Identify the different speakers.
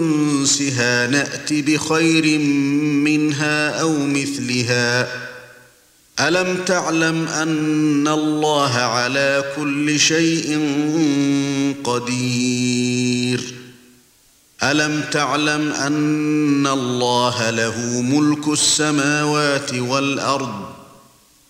Speaker 1: ننسها نأت بخير منها أو مثلها ألم تعلم أن الله على كل شيء قدير ألم تعلم أن الله له ملك السماوات والأرض